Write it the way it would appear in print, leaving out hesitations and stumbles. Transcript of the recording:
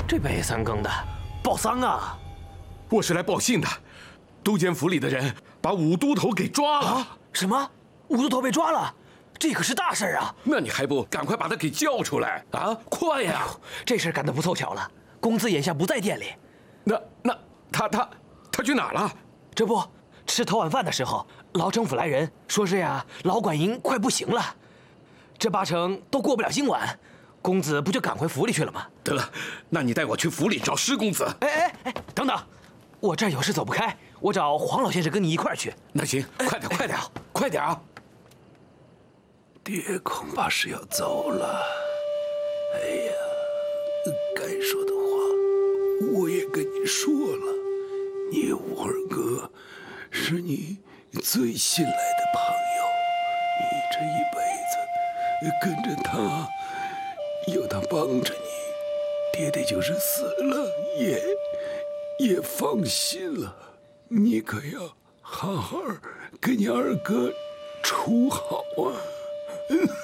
这半夜三更的，报丧啊！ 我是来报信的。都监府里的人把武都头给抓了。 啊？什么？武都头被抓了？这可是大事啊！ 那你还不赶快把他给叫出来啊！快呀！ 这事干得不凑巧了，公子眼下不在店里。 那他去哪了？ 这不吃头晚饭的时候，老城府来人说是呀，老管营快不行了，这八成都过不了今晚。公子不就赶回府里去了吗？ 得了，那你带我去府里找施公子。 哎，等等，我这儿有事走不开，我找黄老先生跟你一块儿去。 那行，快点啊！ 爹恐怕是要走了。哎呀，该说的话我也跟你说了，你五儿哥是你最信赖的朋友，你这一辈子跟着他，有他帮着你，爹爹就是死了也放心了。你可要好好跟你二哥处好啊。